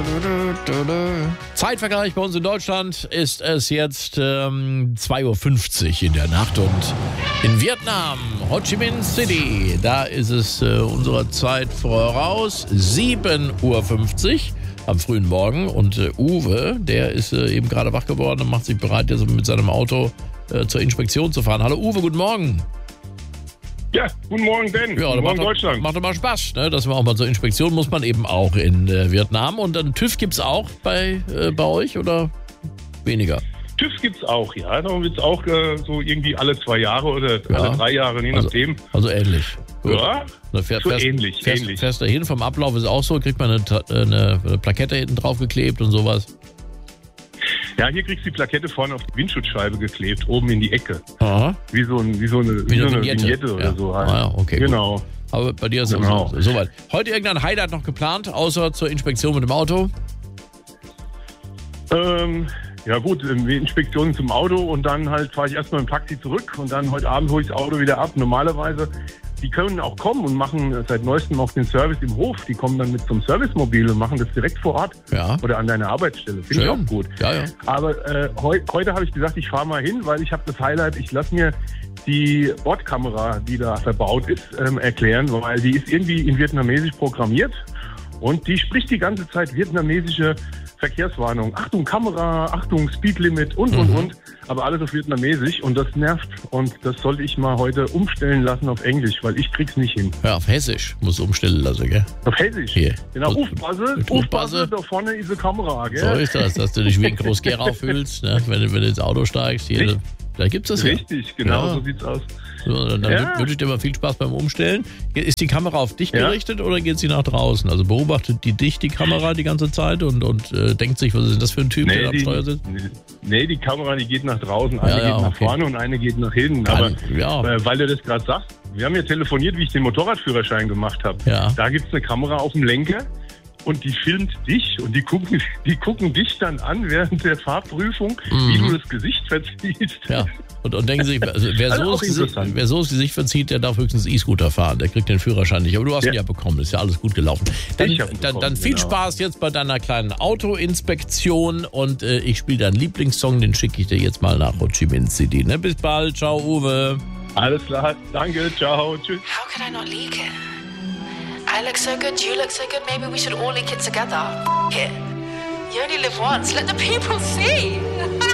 Zeitvergleich bei uns in Deutschland ist es jetzt 2:50 Uhr in der Nacht und in Vietnam, Ho Chi Minh City, da ist es unserer Zeit voraus 7:50 Uhr am frühen Morgen und Uwe, der ist eben gerade wach geworden und macht sich bereit, jetzt mit seinem Auto zur Inspektion zu fahren. Hallo Uwe, guten Morgen. Ja, guten Morgen, Ben. Ja, guten Morgen, Deutschland. Macht doch mal Spaß, ne? Dass man auch mal zur Inspektion muss man eben auch in Vietnam. Und dann TÜV gibt's auch bei euch oder weniger? TÜV gibt's auch, ja. Da wird's auch so irgendwie alle 2 Jahre oder alle 3 Jahre, je nachdem. Also ähnlich. Gut. Ja, so ähnlich. Fährst du hin, vom Ablauf ist auch so, kriegt man eine Plakette hinten drauf geklebt und sowas. Ja, hier kriegst du die Plakette vorne auf die Windschutzscheibe geklebt, oben in die Ecke. Aha. Wie so eine Vignette oder so. Halt. Ah, ja, okay. Genau. Gut. Aber bei dir ist es soweit. Heute irgendein Highlight noch geplant, außer zur Inspektion mit dem Auto? Ja gut, Inspektionen zum Auto und dann halt fahre ich erstmal im Taxi zurück und dann heute Abend hole ich das Auto wieder ab. Normalerweise, die können auch kommen und machen seit neuestem auch den Service im Hof. Die kommen dann mit zum Servicemobil und machen das direkt vor Ort oder an deiner Arbeitsstelle. Finde ich auch gut. Ja. Aber heute habe ich gesagt, ich fahre mal hin, weil ich habe das Highlight, ich lasse mir die Bordkamera, die da verbaut ist, erklären, weil die ist irgendwie in Vietnamesisch programmiert und die spricht die ganze Zeit vietnamesische Verkehrswarnung. Achtung Kamera, Achtung Speedlimit und. Aber alles auf Vietnamesisch und das nervt. Und das sollte ich mal heute umstellen lassen auf Englisch, weil ich krieg's nicht hin. Ja, auf Hessisch musst du umstellen lassen, gell? Auf Hessisch? Hier. Genau, aufpasse, da vorne ist eine Kamera, gell? So ist das, dass du dich wie ein Großgerau fühlst, ne? wenn du ins Auto steigst. Hier, da gibt's das Richtig, genau, so sieht's aus. So, dann wünsche ich dir mal viel Spaß beim Umstellen. Ist die Kamera auf dich gerichtet oder geht sie nach draußen? Also beobachtet die Kamera die ganze Zeit und denkt sich, was ist denn das für ein Typ, der am Steuer sitzt? Nee, die Kamera, die geht nach draußen. Eine geht nach vorne und eine geht nach hinten. Aber weil du das gerade sagst, wir haben ja telefoniert, wie ich den Motorradführerschein gemacht habe. Ja. Da gibt's eine Kamera auf dem Lenker. Und die filmt dich und die gucken dich dann an während der Fahrprüfung, wie du das Gesicht verziehst. Ja. Und denken sich, also wer so das Gesicht verzieht, der darf höchstens E-Scooter fahren. Der kriegt den Führerschein nicht. Aber du hast ihn ja bekommen, ist ja alles gut gelaufen. Dann viel Spaß jetzt bei deiner kleinen Autoinspektion und ich spiele deinen Lieblingssong, den schicke ich dir jetzt mal nach Ho Chi Minh City. Ne? Bis bald, ciao Uwe. Alles klar, danke, ciao, tschüss. How could I not leak it? I look so good, you look so good, maybe we should all leak it together. F it. You only live once, let the people see.